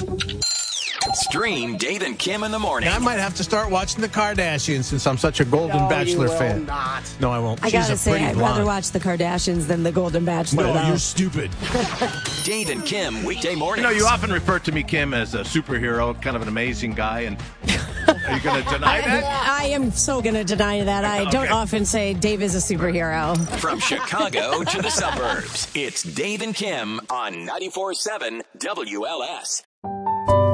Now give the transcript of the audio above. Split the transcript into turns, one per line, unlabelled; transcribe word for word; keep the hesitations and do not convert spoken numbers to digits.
Stream Dave and Kim in the morning.
Now, I might have to start watching the Kardashians since I'm such a Golden
No,
Bachelor
you will
fan.
not.
No, I won't.
I
She's
gotta
a
say,
pretty
I'd
blonde.
rather watch the Kardashians than the Golden Bachelor.
No,
though.
you're stupid.
Dave and Kim, weekday
You
mornings.
know, you often refer to me, Kim, as a superhero, kind of an amazing guy, and are you going to deny that?
I, I am so going to deny that. I don't
Okay.
often say Dave is a superhero.
From Chicago to the suburbs, it's Dave and Kim on ninety-four point seven W L S.